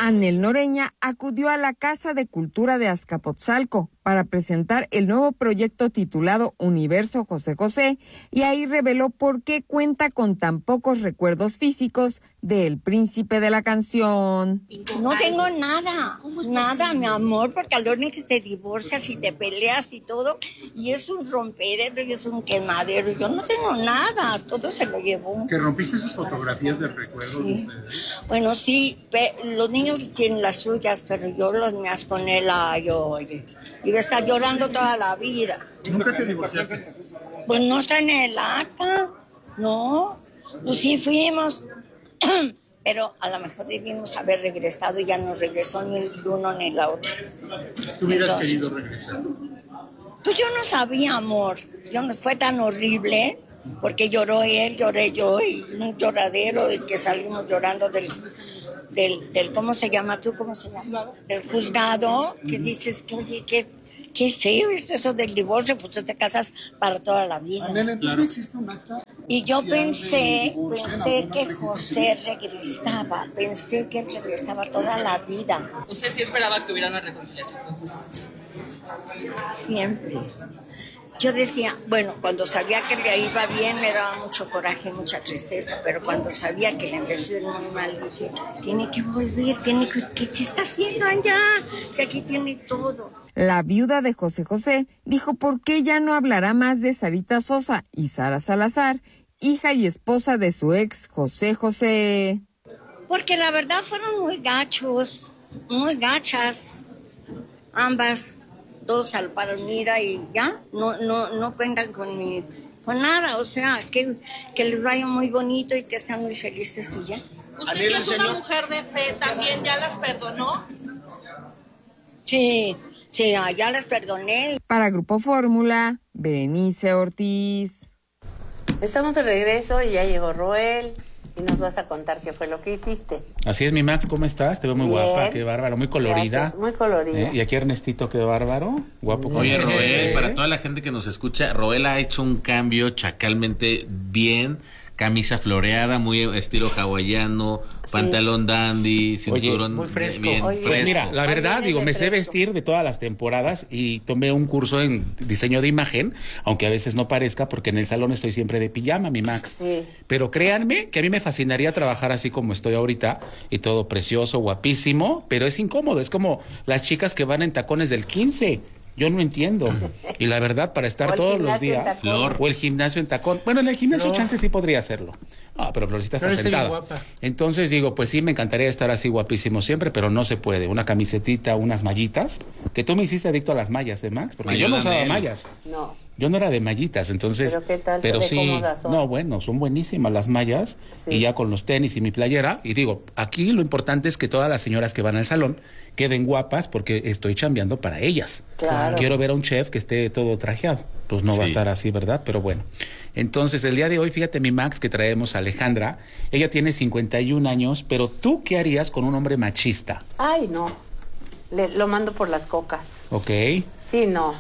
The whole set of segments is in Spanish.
Anel Noreña acudió a la Casa de Cultura de Azcapotzalco para presentar el nuevo proyecto titulado Universo José José, y ahí reveló por qué cuenta con tan pocos recuerdos físicos del príncipe de la canción. No tengo nada, nada, mi amor, porque al hora que te divorcias y te peleas y todo, y es un rompedero y es un quemadero, yo no tengo nada, todo se lo llevó. ¿Que rompiste sus fotografías del recuerdo de ustedes? Bueno, sí, los niños tienen las suyas, pero yo las mías con él, oye, iba a estar llorando toda la vida. ¿Nunca te divorciaste? Pues no está en el acta, no, pues sí fuimos, pero a lo mejor debimos haber regresado y ya no regresó ni el uno ni la otra. ¿Tú hubieras querido regresar? Pues yo no sabía, amor, fue tan horrible, porque lloró él, lloré yo, y un lloradero de que salimos llorando del ¿cómo se llama tú? ¿Cómo se llama? El juzgado, que dices, oye, qué feo es eso del divorcio, pues tú te casas para toda la vida. Anel, entonces no existe un acta. Y yo pensé que José regresaba, pensé que él regresaba toda la vida. ¿Usted sí esperaba que hubiera una reconciliación con José? Siempre. Yo decía, bueno, cuando sabía que le iba bien me daba mucho coraje, mucha tristeza, pero cuando sabía que le empezó a ir muy mal, dije, tiene que volver, ¿qué está haciendo allá? Si aquí tiene todo. La viuda de José José dijo por qué ya no hablará más de Sarita Sosa y Sara Salazar, hija y esposa de su ex José José. Porque la verdad fueron muy gachos, muy gachas, ambas. Dos al paro, mira, y ya, no cuentan con nada, o sea, que les vaya muy bonito y que estén muy felices y ya. ¿Usted que es una mujer de fe, también ya las perdonó? Sí, ya las perdoné. Para Grupo Fórmula, Berenice Ortiz. Estamos de regreso y ya llegó Roel. Y nos vas a contar qué fue lo que hiciste. Así es, mi Max, ¿cómo estás? Te veo muy guapa, qué bárbaro, muy colorida. Gracias, muy colorida. Y aquí Ernestito, qué bárbaro, guapo. Oye, Roel, para toda la gente que nos escucha, Roel ha hecho un cambio chacalmente bien. Camisa floreada, muy estilo hawaiano, pantalón dandy, cinturón. Muy fresco. Bien fresco. fresco. Mira, la verdad, me sé vestir de todas las temporadas y tomé un curso en diseño de imagen, aunque a veces no parezca, porque en el salón estoy siempre de pijama, mi Max. Sí. Pero créanme que a mí me fascinaría trabajar así como estoy ahorita, y todo precioso, guapísimo, pero es incómodo, es como las chicas que van en tacones del 15. Yo no entiendo. Y la verdad, para estar todos los días. O el gimnasio en tacón. Bueno, en el gimnasio chance sí podría hacerlo. No, pero Florcita está sentada. Entonces digo, pues sí, me encantaría estar así guapísimo siempre, pero no se puede. Una camisetita, unas mallitas. Que tú me hiciste adicto a las mallas, Max? Porque yo no usaba mallas. No. Yo no era de mallitas, entonces. Pero qué tal, pero se ve sí, cómodas son. no, bueno, son buenísimas las mallas, Sí. y ya con los tenis y mi playera, y digo, aquí lo importante es que todas las señoras que van al salón queden guapas, porque estoy chambeando para ellas. Claro. Quiero ver a un chef que esté todo trajeado, pues no va a estar así, ¿verdad? Pero bueno. Entonces, el día de hoy, fíjate, mi Max, que traemos a Alejandra, ella tiene 51 años, pero ¿tú qué harías con un hombre machista? Ay, no. Lo mando por las cocas. ¿Ok? Sí, no.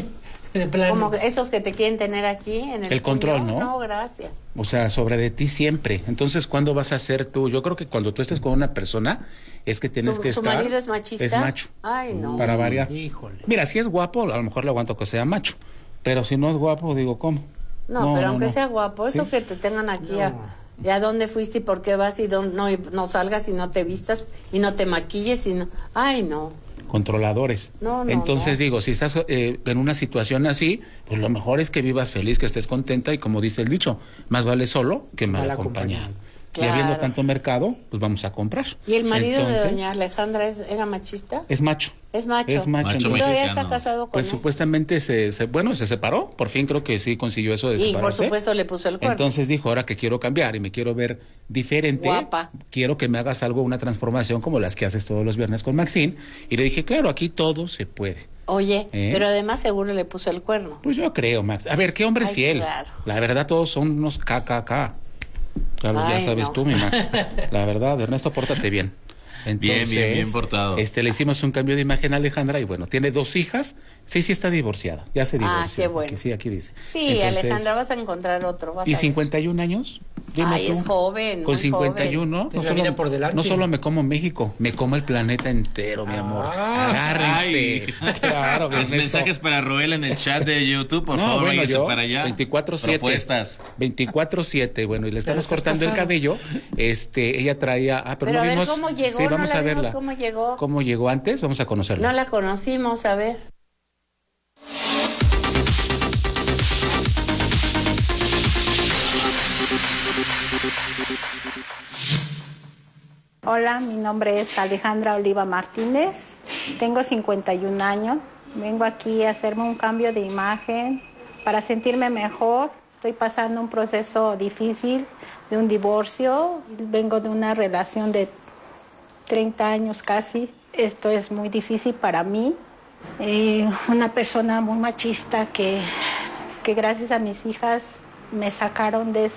Como esos que te quieren tener aquí en el control, ¿no? No, gracias. O sea, sobre de ti siempre. Entonces, ¿cuándo vas a ser tú? Yo creo que cuando tú estés con una persona, es que tienes que estar... ¿Su marido es machista? Es macho. Ay, no. Para variar. Híjole. Mira, si es guapo, a lo mejor le aguanto que sea macho. Pero si no es guapo, digo, ¿cómo? No, pero aunque sea guapo, eso que te tengan aquí a dónde fuiste y por qué vas y no salgas y no te vistas y no te maquilles y no... Ay, no. Controladores. No, Entonces digo, si estás en una situación así, pues lo mejor es que vivas feliz, que estés contenta, y como dice el dicho, más vale solo que mal acompañado. Claro. Y habiendo tanto mercado, pues vamos a comprar. ¿Y el marido de doña Alejandra era machista? Es macho. Es macho. Es macho. ¿Y todavía está casado con pues él? Supuestamente se separó, por fin creo que sí consiguió eso de separarse. Y por supuesto le puso el cuerno. Entonces dijo, ahora que quiero cambiar y me quiero ver diferente, guapa, quiero que me hagas algo, una transformación como las que haces todos los viernes con Maxine. Y le dije, claro, aquí todo se puede. Oye, pero además seguro le puso el cuerno. Pues yo creo, Max. A ver, ¿qué hombre es fiel? Claro. La verdad, todos son unos KKK. Claro, Ay, ya sabes tú, mi Max. La verdad, Ernesto, pórtate bien. Entonces, bien portado. Le hicimos un cambio de imagen a Alejandra y bueno, tiene 2 hijas. Sí está divorciada. Ya se divorció. Qué bueno. Sí, aquí dice. Sí, Entonces, Alejandra, vas a encontrar otro. Vas ¿y a ver. 51 años? Dime Ay, tú. es joven. Con muy 51, joven. Tiene la vida por delante. no solo me como México, me como el planeta entero, mi amor. Agárrense. Claro, Los Ernesto. mensajes para Roel en el chat de YouTube, por favor, bueno, váyase yo, para allá. 24/7. Propuestas. 24/7, bueno, y le estamos estás cortando el casado. cabello. Ella traía. Pero Pero no a ver vimos. cómo llegó, Sí, no vamos la a vimos verla. cómo llegó. ¿Cómo llegó antes? Vamos a conocerla. No la conocimos, a ver. Hola, mi nombre es Alejandra Oliva Martínez, tengo 51 años, vengo aquí a hacerme un cambio de imagen para sentirme mejor. Estoy pasando un proceso difícil de un divorcio, vengo de una relación de 30 años casi. Esto es muy difícil para mí. Una persona muy machista que gracias a mis hijas me sacaron de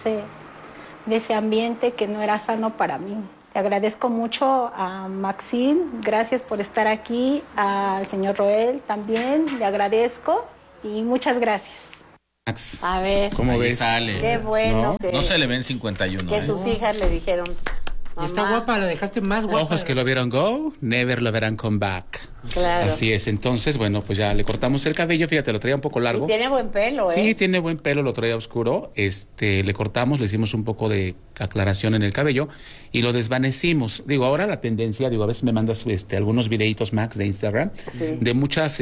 ese ambiente que no era sano para mí. Le agradezco mucho a Maxine, gracias por estar aquí, al señor Roel también, le agradezco y muchas gracias. Max, A ver. ¿cómo Ahí ves? está Ale. Qué bueno que, No se le ven 51. que sus hijas le dijeron. Y está "Mamá". guapa, la dejaste más guapa. Ojos que lo vieron go, never lo verán come back. Claro. Así es. Entonces, bueno, pues ya le cortamos el cabello. Fíjate, lo traía un poco largo. Y tiene buen pelo, ¿eh? Sí, tiene buen pelo, lo traía oscuro. Le cortamos, le hicimos un poco de aclaración en el cabello y lo desvanecimos. Digo, ahora la tendencia, a veces me mandas algunos videitos, Max, de Instagram, Sí. de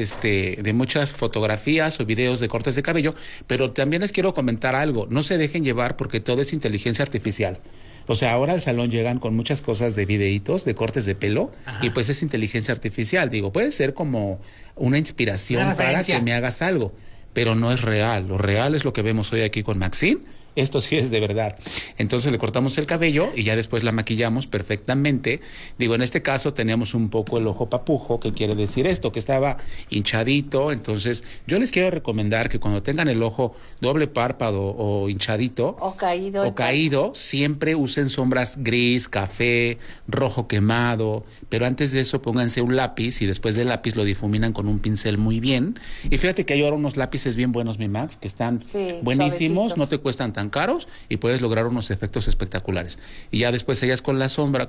muchas fotografías o videos de cortes de cabello, pero también les quiero comentar algo. No se dejen llevar porque todo es inteligencia artificial. O sea, ahora al salón llegan con muchas cosas de videitos, de cortes de pelo, y pues es inteligencia artificial. Digo, puede ser como una inspiración Una para referencia. que me hagas algo, pero no es real. Lo real es lo que vemos hoy aquí con Maxine. Esto sí es de verdad. Entonces le cortamos el cabello y ya después la maquillamos perfectamente. Digo, en este caso teníamos un poco el ojo papujo, que quiere decir esto, que estaba hinchadito. Entonces yo les quiero recomendar que cuando tengan el ojo doble párpado o hinchadito O caído. siempre usen sombras gris, café, rojo quemado. Pero antes de eso pónganse un lápiz y después del lápiz lo difuminan con un pincel muy bien. Y fíjate que hay ahora unos lápices bien buenos, mi Max, que están Sí, buenísimos, suavecitos. no te cuestan tan caros y puedes lograr unos efectos espectaculares. Y ya después ellas con la sombra,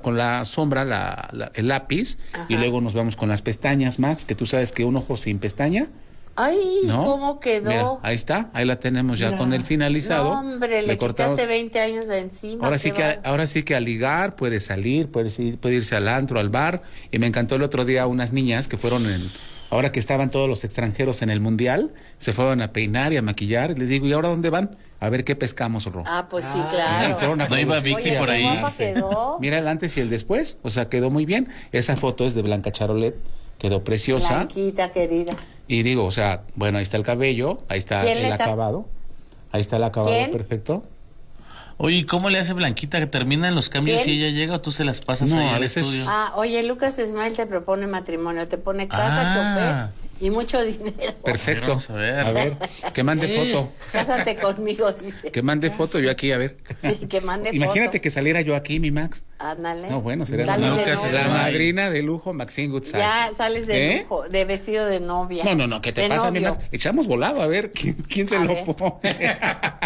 el lápiz, Ajá. y luego nos vamos con las pestañas, Max, que tú sabes que un ojo sin pestaña, Ay, ¿no? ¿cómo quedó? Mira, ahí está, ahí la tenemos ya con el finalizado. No, hombre, le cortamos. quitaste 20 años de encima. Ahora qué bárbaro. sí que a ligar, puede salir, puede irse al antro, al bar. Y me encantó el otro día unas niñas que fueron ahora que estaban todos los extranjeros en el mundial, se fueron a peinar y a maquillar. Les digo, ¿y ahora dónde van? A ver qué pescamos, Ro. Ah, pues sí, Mira, claro. fueron a No iba producir. Vicky Oye, por qué ahí. guapa quedó. Mira el antes y el después, o sea, quedó muy bien. Esa foto es de Blanca Charolet, quedó preciosa. Blanquita, querida. Y digo, o sea, bueno, ahí está el cabello, ahí está ¿Quién le el está- acabado. Ahí está el acabado ¿Quién? perfecto. Oye, ¿y cómo le hace Blanquita que terminan los cambios ¿Quién? y ella llega o tú se las pasas No, ahí a al veces- estudio? Ah, oye, Lucas Esmael te propone matrimonio, te pone casa, Ah. chofer y mucho dinero. Perfecto. Vamos a ver. A ver, que mande foto. Cásate conmigo, dice. Que mande foto yo aquí, a ver. Sí, que mande Imagínate foto. que saliera yo aquí, mi Max. Ándale. No, bueno, sería Sales de Lucas novia. la Esmael. madrina de lujo, Maxine Goodside. Ya sales de ¿Eh? lujo, de vestido de novia. No, ¿qué te De pasa, mi novio. Max? Echamos volado, a ver, ¿quién se A lo ver. pone?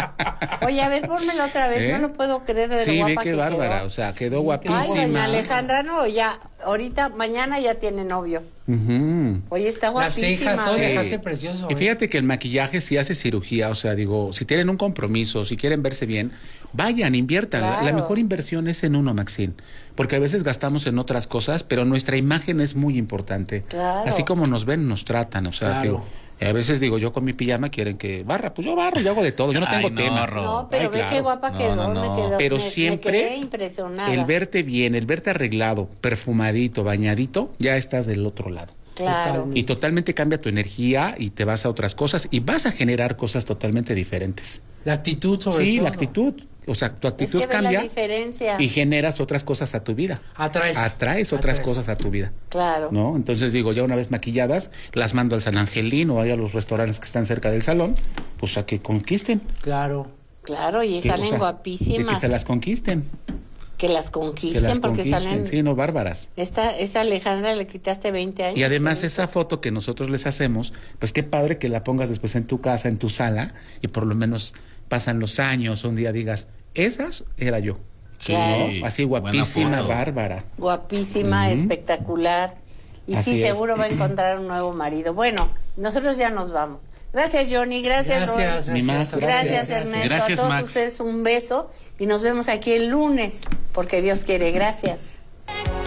Oye, a ver, pónmelo otra vez, ¿Eh? no lo puedo creer de lo Sí, ve guapa qué que bárbara, quedó. o sea, quedó Ay, guapísima. doña Alejandra, no, ya, ahorita, mañana ya tiene novio. Ujú. Oye, está Las guapísima. cejas, todo ¿eh? dejaste precioso. Y fíjate que el maquillaje sí hace cirugía, o sea, digo, si tienen un compromiso, si quieren verse bien, vayan, inviertan. La Claro. mejor inversión es en uno, Maxine, porque a veces gastamos en otras cosas, pero nuestra imagen es muy importante. Claro. Así como nos ven, nos tratan, o sea, Claro. digo, a veces digo, yo con mi pijama quieren que barra, pues yo barro, yo hago de todo, yo no Ay, tengo no, tema. Ro. No, pero Ay, ve claro. qué guapa No, quedó, no, no. me quedó. Pero me siempre quedé impresionada. el verte bien, el verte arreglado, perfumadito, bañadito, ya estás del otro lado. Claro. Y totalmente cambia tu energía y te vas a otras cosas y vas a generar cosas totalmente diferentes. La actitud sobre Sí, todo. la actitud. O sea, tu Es actitud que ve la cambia diferencia. y generas otras cosas a tu vida. Atraes otras cosas a tu vida. Claro. ¿No? Entonces digo, ya una vez maquilladas, las mando al San Angelín o ahí a los restaurantes que están cerca del salón, pues a que conquisten. Claro. Claro, y Que, salen o sea, guapísimas. de que se las conquisten. que las conquisten, porque salen... Sí, no, bárbaras. Esta Alejandra le quitaste 20 años. Y además esa foto que nosotros les hacemos, pues qué padre que la pongas después en tu casa, en tu sala, y por lo menos pasan los años, un día digas, esas era yo. Claro. ¿No? Así guapísima, bárbara. Guapísima, espectacular. Y Así sí, es. seguro va a encontrar un nuevo marido. Bueno, nosotros ya nos vamos. Gracias, Johnny. Gracias, Roy. Gracias, Ernesto. Gracias, a todos Max. ustedes un beso y nos vemos aquí el lunes, porque Dios quiere. Gracias.